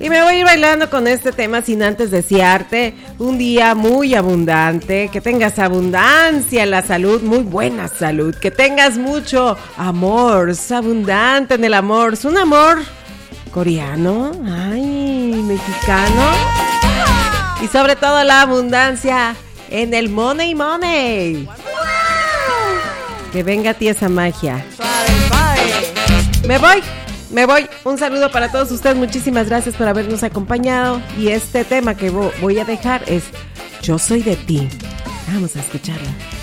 Y me voy a ir bailando con este tema sin antes desearte un día muy abundante, que tengas abundancia en la salud, muy buena salud, que tengas mucho amor, abundante en el amor, es un amor coreano, ay, mexicano, y sobre todo la abundancia en el money. Que venga a ti esa magia. Me voy. Un saludo para todos ustedes. Muchísimas gracias por habernos acompañado. Y este tema que voy a dejar es Yo soy de ti. Vamos a escucharla.